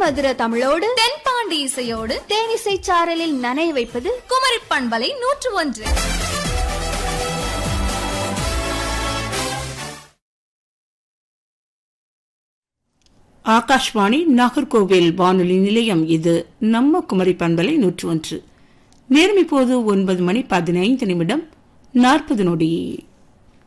மதுர தமிழோடு தென்பாண்டி இசையோடு தேனிசை சாரலில் நனைய வைப்பது குமரி பண்பலை 101. ஆகாஷ்வாணி நாகர்கோவில் வானொலி நிலையம். இது நம்ம குமரி பண்பலை 101. நேரம் இப்போது 9:15 40 நொடி.